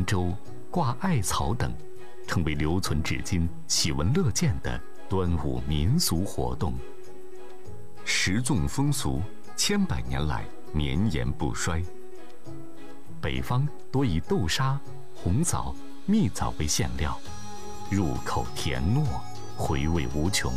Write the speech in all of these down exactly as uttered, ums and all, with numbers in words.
舟、挂艾草等，成为留存至今、喜闻乐见的端午民俗活动。食粽风俗千百年来绵延不衰。北方多以豆沙、红枣、蜜枣为馅料，入口甜糯，回味无穷。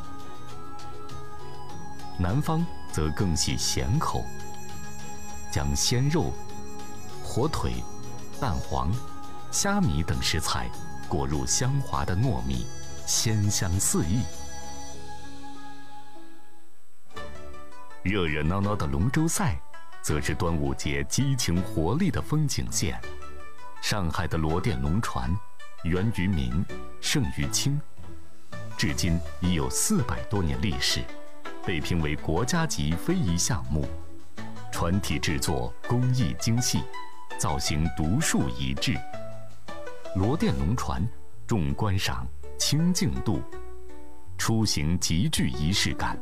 南方则更喜咸口，将鲜肉、火腿、蛋黄、虾米等食材裹入香滑的糯米，鲜香四溢。热热闹闹的龙舟赛，则是端午节激情活力的风景线。上海的罗店龙船，源于明，盛于清，至今已有四百多年历史，被评为国家级非遗项目。船体制作工艺精细，造型独树一帜。罗店龙船重观赏，轻竞渡，出行极具仪式感。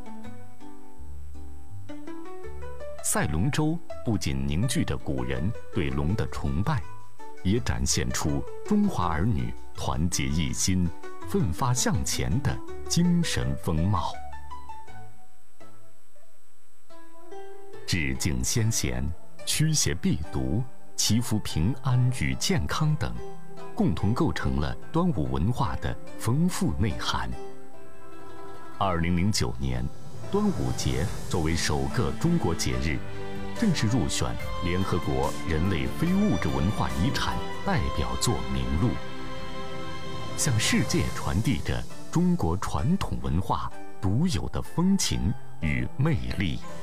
赛龙舟不仅凝聚着古人对龙的崇拜，也展现出中华儿女团结一心、奋发向前的精神风貌。致敬先贤、驱邪避毒、祈福平安与健康等，共同构成了端午文化的丰富内涵。二零零九年，端午节作为首个中国节日，正式入选联合国人类非物质文化遗产代表作名录，向世界传递着中国传统文化独有的风情与魅力。